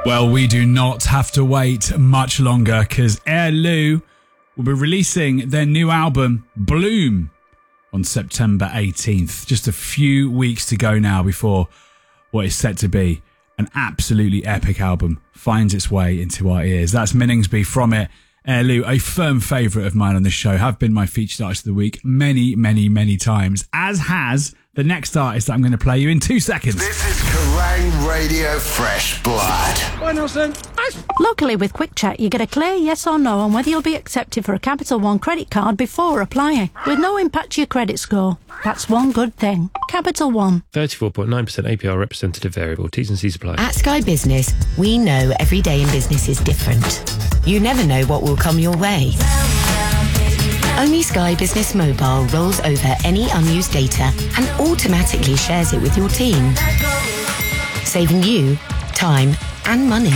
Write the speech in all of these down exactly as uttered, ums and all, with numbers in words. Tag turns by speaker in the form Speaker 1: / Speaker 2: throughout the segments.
Speaker 1: Well, we do not have to wait much longer because Air Lou will be releasing their new album, Bloom, on September eighteenth. Just a few weeks to go now before what is set to be an absolutely epic album finds its way into our ears. That's Minningsby from it. Air Lou, a firm favourite of mine on this show, have been my featured artist of the week many, many, many times, as has the next artist that I'm going to play you in two seconds.
Speaker 2: This is Kerrang Radio Fresh Blood.
Speaker 3: Hi, Nelson.
Speaker 4: Locally with Quick Check, you get a clear yes or no on whether you'll be accepted for a Capital One credit card before applying, with no impact to your credit score. That's one good thing. Capital One.
Speaker 5: thirty-four point nine percent A P R representative variable. T's and C's apply.
Speaker 6: At Sky Business, we know every day in business is different. You never know what will come your way. Only Sky Business Mobile rolls over any unused data and automatically shares it with your team, saving you time and money.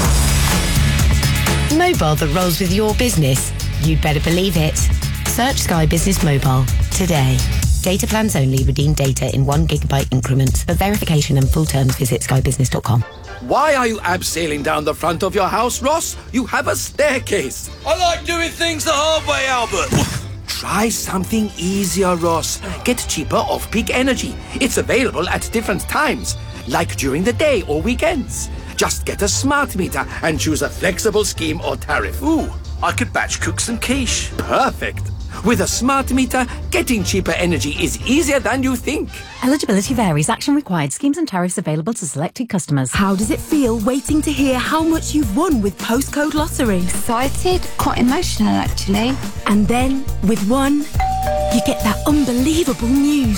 Speaker 6: Mobile that rolls with your business. You'd better believe it. Search Sky Business Mobile today. Data plans only. Redeem data in one gigabyte increments. For verification and full terms, visit sky business dot com.
Speaker 7: Why are you abseiling down the front of your house, Ross? You have a staircase.
Speaker 8: I like doing things the hard way, Albert.
Speaker 7: Try something easier, Ross. Get cheaper off-peak energy. It's available at different times, like during the day or weekends. Just get a smart meter and choose a flexible scheme or tariff.
Speaker 8: Ooh, I could batch cook some quiche.
Speaker 7: Perfect. With a smart meter, getting cheaper energy is easier than you think.
Speaker 9: Eligibility varies. Action required. Schemes and tariffs available to selected customers.
Speaker 10: How does it feel waiting to hear how much you've won with Postcode Lottery?
Speaker 11: Excited, quite emotional actually.
Speaker 10: And then, with one, you get that unbelievable news.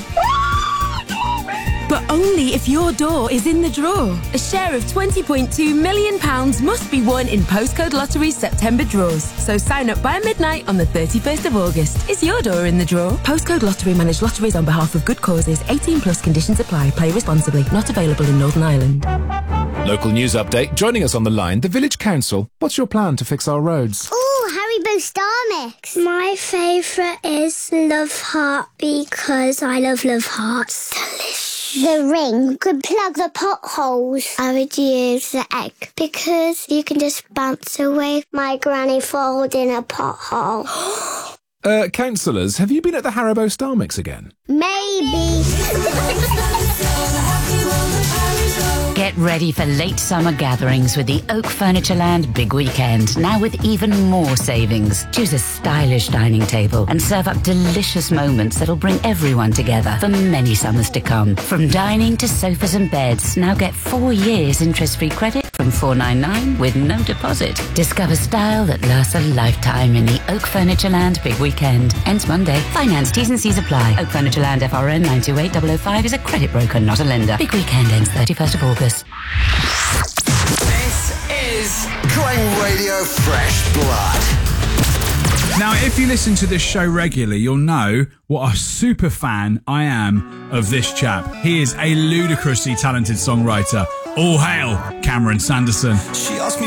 Speaker 10: But only if your door is in the draw. A share of twenty point two million pounds must be won in Postcode Lottery's September draws. So sign up by midnight on the thirty-first of August. Is your door in the draw? Postcode Lottery manage lotteries on behalf of good causes. eighteen plus conditions apply. Play responsibly. Not available in Northern Ireland.
Speaker 12: Local news update. Joining us on the line, the Village Council. What's your plan to fix our roads?
Speaker 13: Oh, Haribo Star Mix. My favourite is Love Heart because I love Love Hearts. Delicious. The ring could plug the potholes. I would use the egg because you can just bounce away my granny falling in a pothole.
Speaker 12: uh, councillors, have you been at the Haribo Star Mix again?
Speaker 13: Maybe.
Speaker 14: Get ready for late summer gatherings with the Oak Furnitureland Big Weekend, now with even more savings. Choose a stylish dining table and serve up delicious moments that'll bring everyone together for many summers to come. From dining to sofas and beds, now get four years interest-free credit from four ninety-nine with no deposit. Discover style that lasts a lifetime in the Oak Furnitureland Big Weekend. Ends Monday. Finance T's and C's apply. Oak Furnitureland F R N nine two eight zero zero five is a credit broker, not a lender. Big Weekend ends thirty-first of August.
Speaker 2: This is Kerrang Radio Fresh Blood.
Speaker 1: Now, if you listen to this show regularly, you'll know what a super fan I am of this chap. He is a ludicrously talented songwriter. All hail Cameron Sanderson.
Speaker 8: She asked me